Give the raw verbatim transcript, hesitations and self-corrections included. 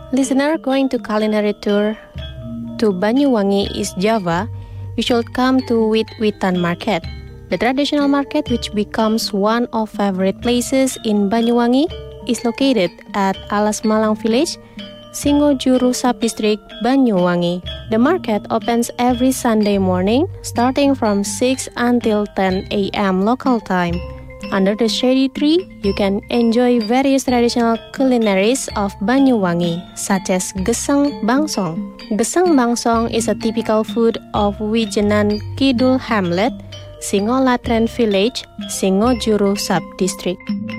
Listener going to culinary tour to Banyuwangi, East Java, you should come to Wit-Witan Market. The traditional market, which becomes one of favorite places in Banyuwangi, is located at Alas Malang Village, Singojuru Subdistrict, Banyuwangi. The market opens every Sunday morning, starting from six until ten a.m. local time. Under the shady tree, you can enjoy various traditional culinaries of Banyuwangi, such as Gesang Bangsong. Gesang Bangsong is a typical food of Wijenan Kidul Hamlet, Singolatren Village, Singojuru Subdistrict.